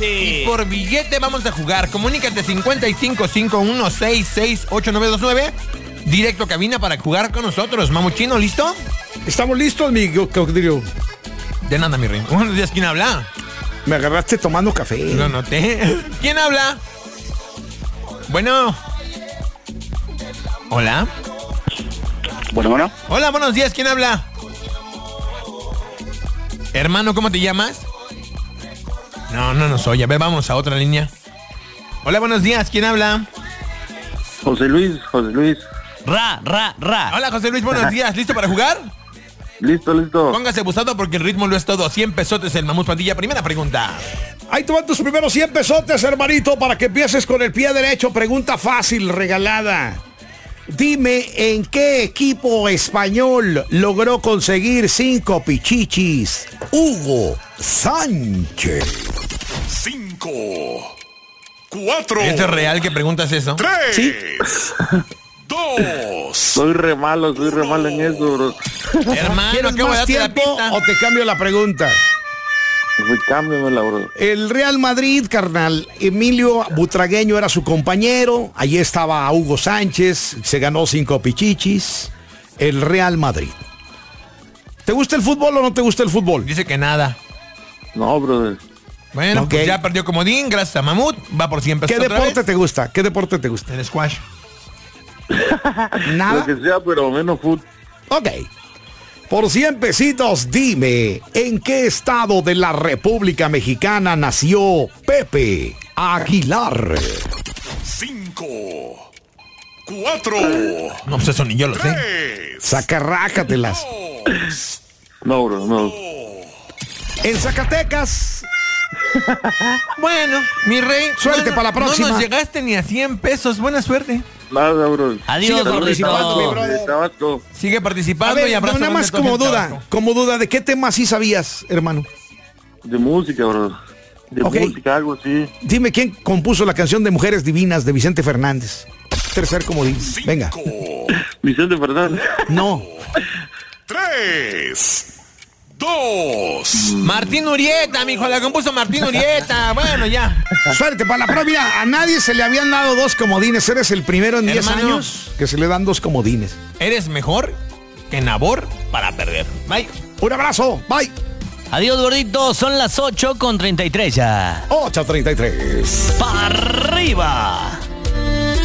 Y por billete vamos a jugar. Comunícate 5551668929. Directo a cabina para jugar con nosotros. Mamuchino, ¿listo? Estamos listos, mi cocodrilo. De nada, mi rey. Buenos días, ¿quién habla? Me agarraste tomando café. Lo noté. ¿Quién habla? Bueno. Hola. Bueno. Hola, buenos días, ¿quién habla? Hermano, ¿cómo te llamas? No nos oye. A ver, vamos a otra línea. Hola, buenos días, ¿quién habla? José Luis. Ra. Hola, José Luis, buenos días. ¿Listo para jugar? Listo. Póngase abusado porque el ritmo lo es todo. 100 pesotes el Mamut Pandilla. Primera pregunta. Ahí te van tus primeros 100 pesotes, hermanito, para que empieces con el pie derecho. Pregunta fácil, regalada. Dime, ¿en qué equipo español logró conseguir 5 pichichis Hugo Sánchez? 5, 4. ¿Es real que preguntas eso? 3, Sí. 2. Soy re malo en eso, bro. Hermano, ¿Quieres acabo de más darte la tiempo pista. o te cambio la pregunta? Pues cámbiamela, bro. El Real Madrid, carnal, Emilio Butragueño era su compañero. Allí estaba Hugo Sánchez, se ganó 5 pichichis. El Real Madrid. ¿Te gusta el fútbol o no te gusta el fútbol? Dice que nada. No, brother. Bueno, Ok. pues ya perdió comodín, gracias a Mamut. Va por 100 pesos ¿Qué otra deporte vez. te gusta? ¿Qué deporte te gusta? El squash. Lo Nada. que sea, pero menos fútbol. Ok. Por 100 pesitos, dime, ¿en qué estado de la República Mexicana nació Pepe Aguilar? 5, 4. No, pues eso ni yo lo sé. 3. Sacarrácatelas. No, bro, no. En Zacatecas. Bueno, mi rey. Suerte para la próxima. No nos llegaste ni a 100 pesos. Buena suerte. Nada, bro. Adiós, Sigue participando, mi gordito. brother. De Tabasco. Sigue A participando ver, y abrazo. nada más grande a toda como gente de Tabasco. duda, ¿de qué tema sí sabías, hermano? De música, bro. De Ok. música, algo así. Dime quién compuso la canción de Mujeres Divinas de Vicente Fernández. Tercer comodín. Venga. Vicente Fernández. No. 3, 2. Martín Urieta, mijo, la compuso Martín Urieta. Bueno, ya. Suerte para la propia. A nadie se le habían dado 2 comodines. Eres el primero en 10 Hermano. años que se le dan 2 comodines. Eres mejor que Nabor para perder. Bye. Un abrazo. Bye. Adiós, gordito. Son las 8:33 ya. 8:33. ¡Para arriba!